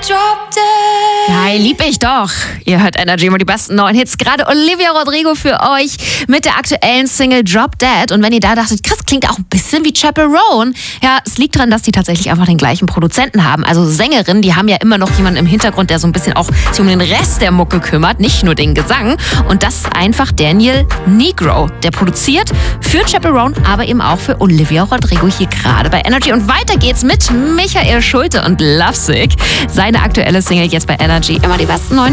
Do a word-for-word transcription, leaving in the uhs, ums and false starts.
Drop Dead. Geil, lieb ich doch. Ihr hört Energy, immer die besten neuen Hits. Gerade Olivia Rodrigo für euch mit der aktuellen Single Drop Dead. Und wenn ihr da dachtet, Chris, klingt auch ein bisschen wie Chaperone. Ja, es liegt daran, dass die tatsächlich einfach den gleichen Produzenten haben. Also Sängerinnen, die haben ja immer noch jemanden im Hintergrund, der so ein bisschen auch sich um den Rest der Mucke kümmert, nicht nur den Gesang. Und das ist einfach Daniel Negro. Der produziert für Chaperone, aber eben auch für Olivia Rodrigo hier gerade bei Energy. Und weiter geht's mit Michael Schulte und Lovesick. Seine aktuelle Single jetzt bei Energy. Immer die besten neuen